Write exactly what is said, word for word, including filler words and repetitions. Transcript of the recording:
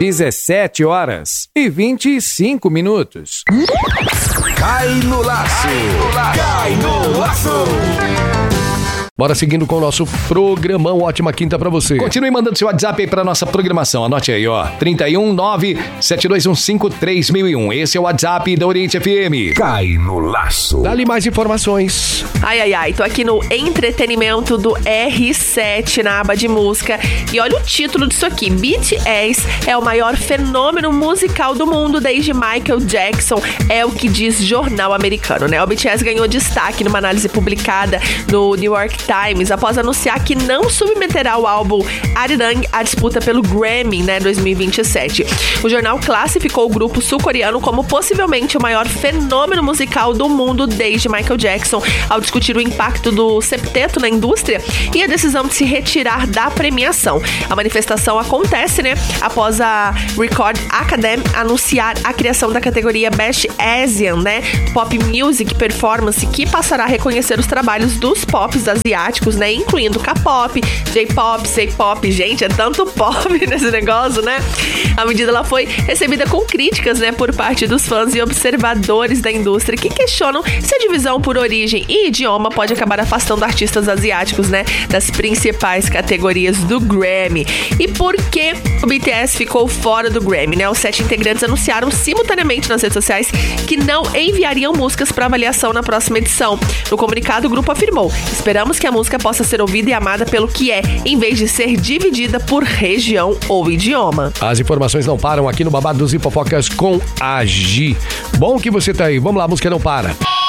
dezessete horas e vinte e cinco minutos. Cai no laço! Cai no laço! Bora seguindo com o nosso programão. Ótima quinta pra você. Continue mandando seu WhatsApp aí pra nossa programação. Anote aí, ó. trinta e um, nove sete dois um cinco, três mil e um. Esse é o WhatsApp da Oriente F M. Cai no laço. Dá-lhe mais informações. Ai, ai, ai. Tô aqui no entretenimento do R sete, na aba de música. E olha o título disso aqui. B T S é o maior fenômeno musical do mundo desde Michael Jackson. É o que diz jornal americano, né? O B T S ganhou destaque numa análise publicada no New York Times após anunciar que não submeterá o álbum Arirang à disputa pelo Grammy, né, dois mil e vinte e sete. O jornal classificou o grupo sul-coreano como possivelmente o maior fenômeno musical do mundo desde Michael Jackson, ao discutir o impacto do septeto na indústria e a decisão de se retirar da premiação. A manifestação acontece, né, após a Record Academy anunciar a criação da categoria Best Asian, né, Pop Music Performance, que passará a reconhecer os trabalhos dos pops asiáticos, né, incluindo K-pop, J-pop, C-pop. Gente, é tanto pop nesse negócio, né? A medida ela foi recebida com críticas, né, por parte dos fãs e observadores da indústria que questionam se a divisão por origem e idioma pode acabar afastando artistas asiáticos, né, das principais categorias do Grammy. E por que o B T S ficou fora do Grammy, né? Os sete integrantes anunciaram simultaneamente nas redes sociais que não enviariam músicas para avaliação na próxima edição. No comunicado, o grupo afirmou: esperamos que a música possa ser ouvida e amada pelo que é, em vez de ser dividida por região ou idioma. As informações não param aqui no Babado dos Hipofocas com a Gi. Bom que você tá aí. Vamos lá, a música não para.